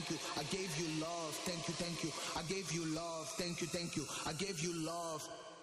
thank you. I gave you love, thank you, thank you. I gave you love, thank you, thank you. I gave you love.